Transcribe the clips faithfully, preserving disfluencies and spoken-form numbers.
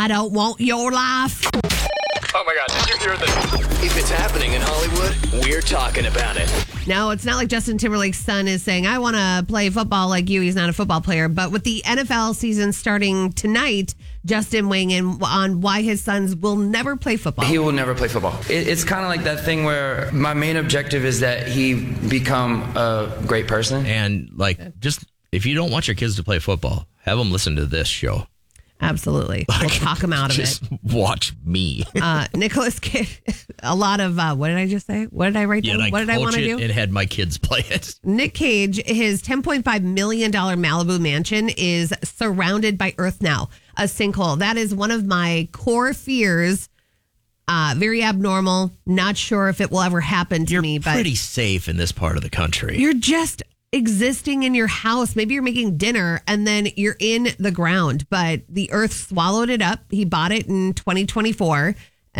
don't want your life. Oh my God, did you hear this? If it's happening in Hollywood, we're talking about it. No, it's not like Justin Timberlake's son is saying, I want to play football like you. He's not a football player. But with the N F L season starting tonight, Justin weighing in on why his sons will never play football. He will never play football. It, it's kind of like that thing where my main objective is that he become a great person. And like, just if you don't want your kids to play football, have them listen to this show. Absolutely. We'll Like, talk him out of just it. watch me. Uh, Nicholas Cage, a lot of, uh, what did I just say? What did I write down? Yeah, What did I want to do? And had my kids play it. Nick Cage, his ten point five million dollars Malibu mansion is surrounded by earth now, a sinkhole. That is one of my core fears. Uh, very abnormal. Not sure if it will ever happen to You're me, but pretty safe in this part of the country. you're just existing in your house. Maybe you're making dinner and then you're in the ground, but the earth swallowed it up. He bought it in twenty twenty-four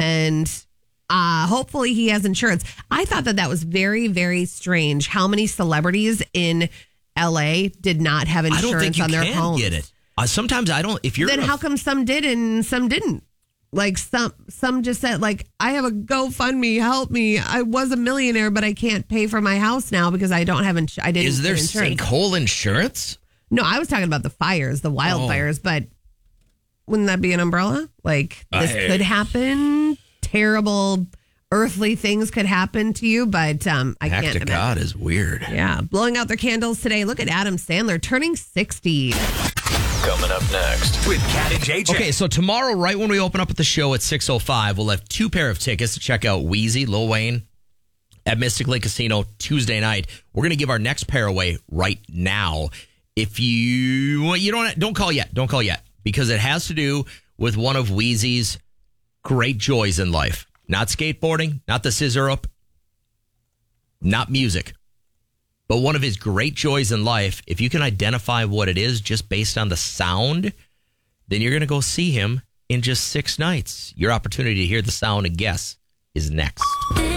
and uh, hopefully he has insurance. I thought that that was very, very strange how many celebrities in L A did not have I insurance don't think you on their can homes. get it. Uh, sometimes I don't. If you're Then in a- how come some did and some didn't? Like some some just said, like, I have a GoFundMe, help me. I was a millionaire, but I can't pay for my house now because I don't have ins- I didn't is there get insurance. sinkhole insurance? No, I was talking about the fires, the wildfires, but wouldn't that be an umbrella? Like this I- could happen. Terrible earthly things could happen to you, but um, I Act can't to imagine. God is weird. Yeah, blowing out their candles today. Look at Adam Sandler turning sixty. Coming up next with Cat and J J. Okay, so tomorrow, right when we open up at the show at six oh five, we'll have two pair of tickets to check out Wheezy, Lil Wayne at Mystic Lake Casino Tuesday night. We're going to give our next pair away right now. If you well, you don't don't call yet, don't call yet, because it has to do with one of Wheezy's great joys in life. Not skateboarding, not the scissor up, not music. But one of his great joys in life, if you can identify what it is just based on the sound, then you're going to go see him in just six nights. Your opportunity to hear the sound and guess is next.